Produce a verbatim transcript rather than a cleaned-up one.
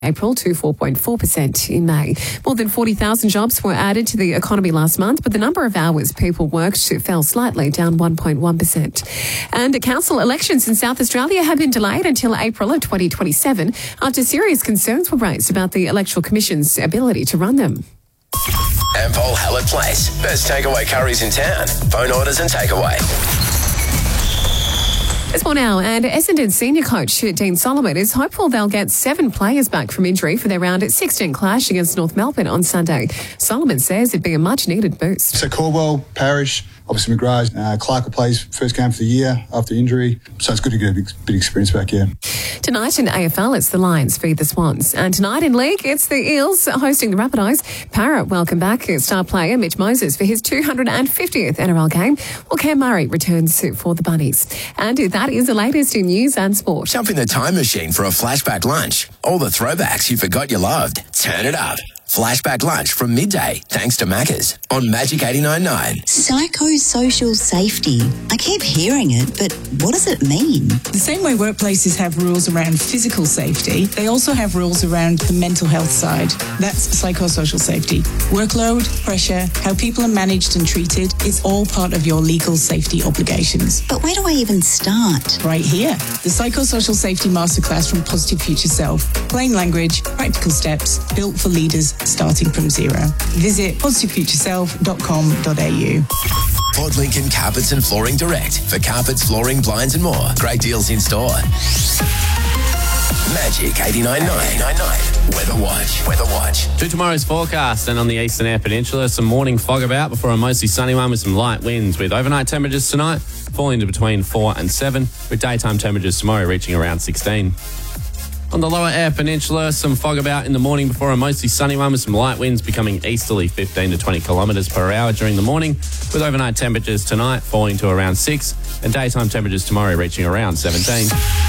April to four point four percent in May. More than forty thousand jobs were added to the economy last month, but the number of hours people worked fell slightly, down one point one percent. And council elections in South Australia have been delayed until April of twenty twenty-seven after serious concerns were raised about the Electoral Commission's ability to run them. Ampol Hallett Place. Best takeaway curries in town. Phone orders and takeaway. It's more now, and Essendon senior coach Dean Solomon is hopeful they'll get seven players back from injury for their round at sixteen clash against North Melbourne on Sunday. Solomon says it'd be a much-needed boost. So Caldwell, Parrish, obviously McGrath, uh, Clark will play his first game for the year after injury, so it's good to get a big, bit of experience back here. Tonight in A F L, it's the Lions v the Swans. And tonight in League, it's the Eels hosting the Rabbitohs. Parrot welcome back star player Mitch Moses for his two hundred fiftieth N R L game, while Cam Murray returns for the Bunnies. And that is the latest in news and sport. Jump in the time machine for a flashback lunch. All the throwbacks you forgot you loved. Turn it up. Flashback lunch from midday, thanks to Macca's on Magic eighty-nine point nine. Psychosocial safety. I keep hearing it, but what does it mean? The same way workplaces have rules around physical safety, they also have rules around the mental health side. That's psychosocial safety. Workload, pressure, how people are managed and treated is all part of your legal safety obligations. But where do I even start? Right here. The Psychosocial Safety Masterclass from Positive Future Self. Plain language, practical steps, built for leaders starting from zero. Visit positive future self dot com dot a u. Port Lincoln Carpets and Flooring Direct. For carpets, flooring, blinds and more. Great deals in store. Magic eighty-nine point nine. Weather Watch. Weather Watch. To tomorrow's forecast, and on the Eastern Air Peninsula, some morning fog about before a mostly sunny one with some light winds, with overnight temperatures tonight falling to between four and seven, with daytime temperatures tomorrow reaching around sixteen. On the lower air peninsula, some fog about in the morning before a mostly sunny one with some light winds becoming easterly fifteen to twenty kilometres per hour during the morning, with overnight temperatures tonight falling to around six and daytime temperatures tomorrow reaching around seventeen.